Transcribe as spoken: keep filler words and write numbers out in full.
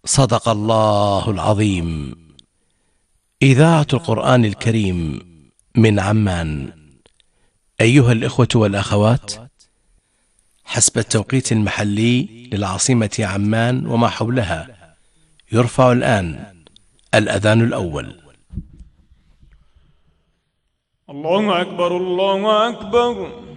صدق الله العظيم. إذاعة القرآن الكريم من عمان. أيها الإخوة والأخوات، حسب التوقيت المحلي للعاصمة عمان وما حولها، يرفع الآن الأذان الأول. الله أكبر الله أكبر.